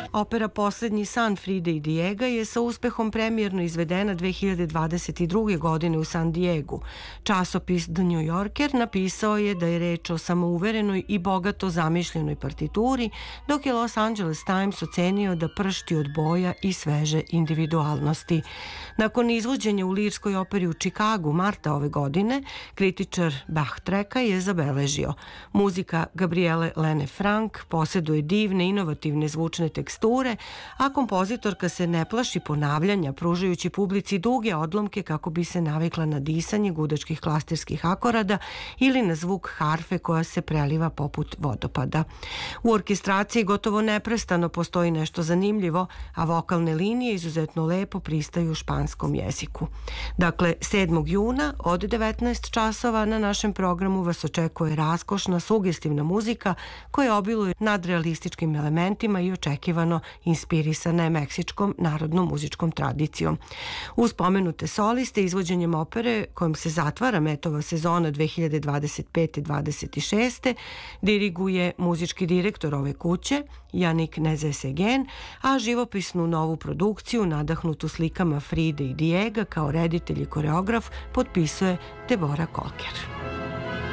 Opera Poslednji san Fride i Diega je sa uspehom premijerno izvedena 2022. godine u San Diegu. Časopis The New Yorker napisao je da je reč o samouverenoj i bogato zamišljenoj partituri, dok je Los Angeles Times ocenio da pršti od boja i sveže individualnosti. Nakon izvođenja u Lirskoj operi u Čikagu marta ove godine, kritičar Bachtreka je zabeležio: muzika Gabriele Lene Frank posjeduje divne, inovativne zvučne teksture, a kompozitorka se ne plaši ponavljanja, pružajući publici duge odlomke kako bi se navikla na disanje gudačkih klastirskih akorada ili na zvuk harfe koja se preliva poput vodopada. U orkestraciji gotovo neprestano postoji nešto zanimljivo, a vokalne linije izuzetno lepo pristaju u španskom jeziku. Dakle, 7. juna od 19 časova na našem programu vas očekuje raskošna, sugestivna muzika koja obiluje nadrealističkim elementima i očekivano inspirisana je meksičkom narodnom muzičkom tradicijom. Uz pomenute soliste, izvođenjem opere kojom se zatvara Metova sezona 2025-26. diriguje muzički direktor ove kuće, Janik Nezesegen, a živopisnu novu produkciju, nadahnutu slikama Fride i Diega kao reditelj i koreograf, potpisuje Debora Kolker.